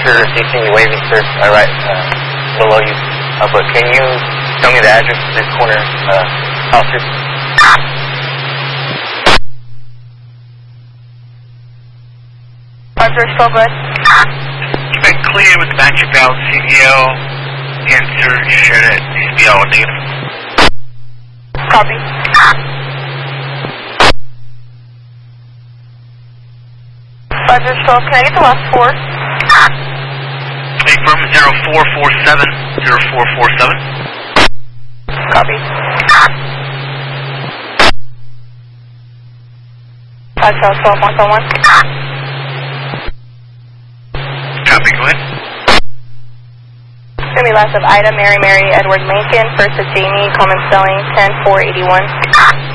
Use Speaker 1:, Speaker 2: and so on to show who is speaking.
Speaker 1: Roger, CC waving, sir. Alright, below you. But can you tell me the address of this corner, house?
Speaker 2: Roger, still good.
Speaker 3: Been clear with the Magic Out CDL. Answer, share it, CDL negative.
Speaker 2: Copy. Roger, still. Can I get the last four?
Speaker 3: Affirm 0447. 0447.
Speaker 2: Copy. Roger, still 111.
Speaker 3: Copy, go ahead.
Speaker 2: It's going to be last of Ida, Mary, Edward, Lincoln. First of Jamie, common spelling 10481.